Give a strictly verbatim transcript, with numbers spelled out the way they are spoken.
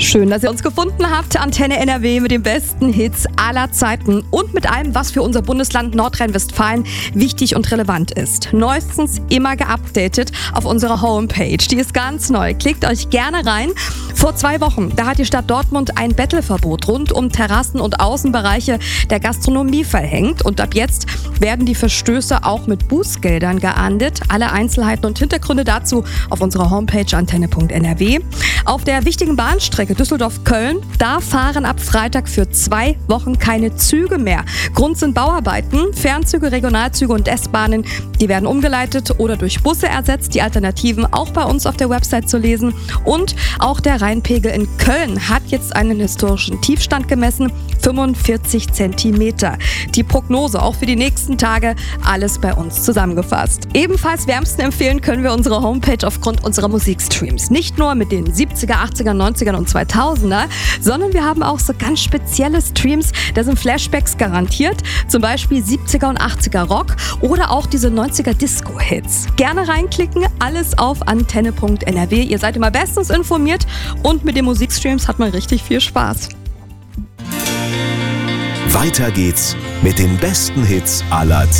Schön, dass ihr uns gefunden habt. Antenne N R W mit den besten Hits aller Zeiten und mit allem, was für unser Bundesland Nordrhein-Westfalen wichtig und relevant ist. Neuestens immer geupdatet auf unserer Homepage. Die ist ganz neu. Klickt euch gerne rein. Vor zwei Wochen, da hat die Stadt Dortmund ein Bettelverbot rund um Terrassen und Außenbereiche der Gastronomie verhängt. Und ab jetzt werden die Verstöße auch mit Bußgeldern geahndet. Alle Einzelheiten und Hintergründe dazu auf unserer Homepage antenne punkt n r w. Auf der wichtigen Bahnstrecke Düsseldorf-Köln, da fahren ab Freitag für zwei Wochen keine Züge mehr. Grund sind Bauarbeiten. Fernzüge, Regionalzüge und S-Bahnen, die werden umgeleitet oder durch Busse ersetzt. Die Alternativen auch bei uns auf der Website zu lesen. Und auch der Rheinpegel in Köln hat jetzt einen historischen Tiefstand gemessen, fünfundvierzig Zentimeter. Die Prognose auch für die nächsten Tage, alles bei uns zusammengefasst. Ebenfalls wärmsten empfehlen können wir unsere Homepage aufgrund unserer Musikstreams. Nicht nur mit den siebziger, achtziger, neunziger und zweitausender, sondern wir haben auch so ganz spezielle Streams, da sind Flashbacks garantiert, zum Beispiel siebziger und achtziger Rock oder auch diese neunziger Disco-Hits. Gerne reinklicken, alles auf antenne punkt n r w. Ihr seid immer bestens informiert und mit den Musikstreams hat man richtig viel Spaß. Weiter geht's mit den besten Hits aller Zeiten.